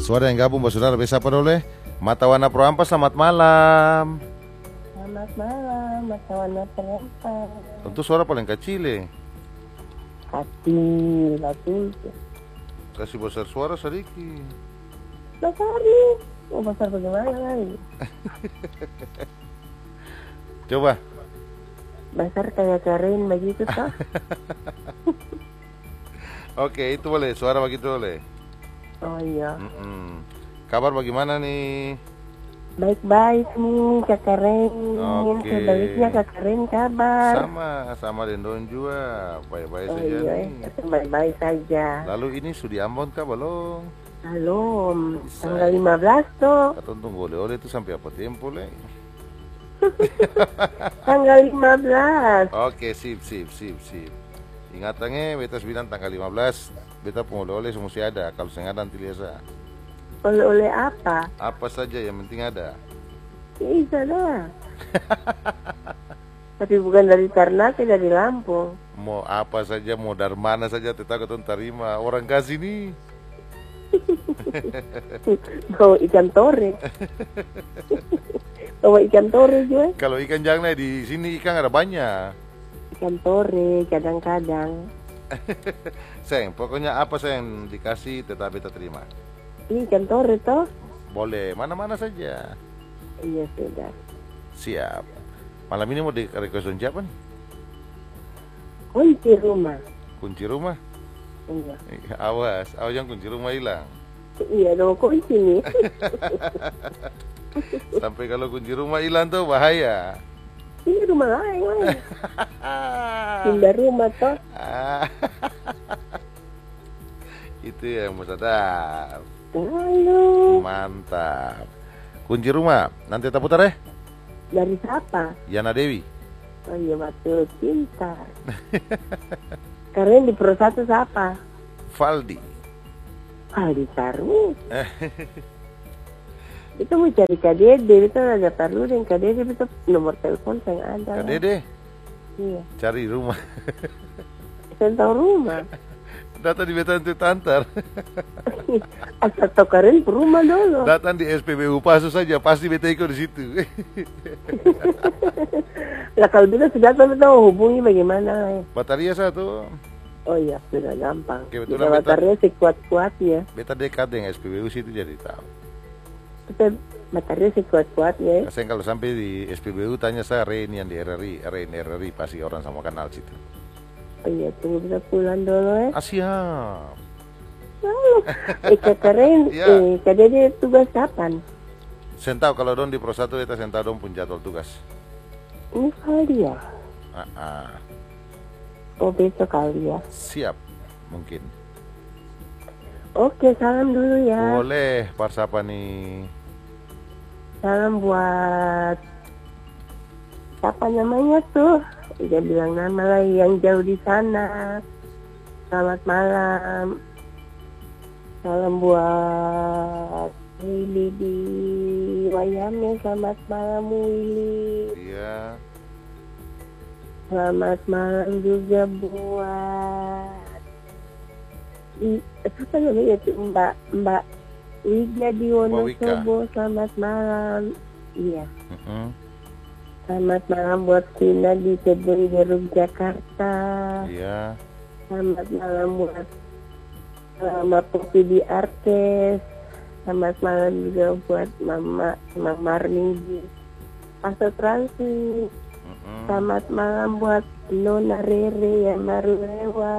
Suara yang gabung saudara bisa apa oleh Mata Warna Proampa, selamat malam. Selamat malam, Mata Warna Proampa. Tentu suara paling kecil Kecil, betul. Kasih besar suara sedikit. Besar nih, mau besar bagaimana lagi? Coba. Besar kayak keren begitu toh. Oke, itu boleh, suara begitu boleh. Oh iya. Kabar bagaimana nih? Baik-baik nih Kak Karen. Oke. Sebaliknya Kak Karen kabar. Sama Dendon juga. Baik-baik saja iya, nih. baik-baik saja. Lalu ini sudah Ambon kah belum? Belum, tanggal 15 tuh. Kata tunggu oleh-oleh itu sampai apa tempo le? Tanggal 15. Oke, sip. Ingatannya beta bilang tanggal 15 beta pun oleh-oleh semua ada. Kalau saya ada nanti liasa. Oleh-oleh apa? Apa saja yang penting ada. Bisa dah. Tapi bukan dari Ternate, dari Lampung. Mau apa saja, mau dari mana saja tetap kita terima. Orang kasih nih. Bawa ikan tore. Bawa ikan tore juga. Kalau ikan jangan di sini ikan ada banyak. Ikan tore kadang-kadang. Sayang, pokoknya apa sayang dikasih tetap kita terima. Ini ikan tore toh? Boleh, mana-mana saja. Iya sudah. Siap. Malam ini mau di request siapa nih? Kunci rumah. Kunci rumah? Iya. Awas yang kunci rumah hilang. Iya dong, kunci nih. Sampai kalau kunci rumah hilang tuh bahaya. Ini rumah lain. Pindah rumah toh. Itu ya mau sadar. Halo. Mantap. Kunci rumah nanti kita putar ya. Dari siapa? Yana Dewi. Oh iya betul, pintar. Karena di Pro 1 siapa? Valdi. Di Tarmi. Itu mau cari KDD, itu ada perlu dengan KDD, itu nomor telepon yang ada. KDD? Iya. Cari rumah. Saya tahu rumah. Data di Betan itu Tantar. Asal tokarin rumah dulu. Datang di SPBU Pasu saja, pasti beta ikut di situ. Lah kalau bila sudah tahu hubungi bagaimana? Bataria satu. Oh iya, sudah gampang. Kebetulan kita baterainya sekuat-kuatnya. Beta dekat dengan SPBU situ jadi tahu. Kita baterainya sekuat-kuatnya. Saya kalau sampai di SPBU tanya saya Ren yang di RRI pasti orang sama kenal situ. Oh iya, tunggu bisa pulang dulu ya. Siap. Keren, Ya. KDD tugas kapan? Saya tahu kalau don di Pro 1 kita saya tahu don pun jadwal tugas. Ini kali ya? Oh besok kali ya? Siap, mungkin. Oke, salam dulu ya. Boleh, siapa nih? Salam buat siapa namanya tuh? Dia bilang nama lagi yang jauh di sana. Selamat malam. Salam buat Willy di Wayame. Selamat malam Willy. Iya. Selamat malam juga buat apa namanya itu Mbak Wija di Wonosobo. Selamat malam. Iya. Selamat malam buat Tina di Kebun Jakarta. Iya. Selamat malam buat Mama Popi di Artes. Selamat malam juga buat Mama Marni di Pasar Transit. Selamat malam buat Nona Rere yang baru lewat.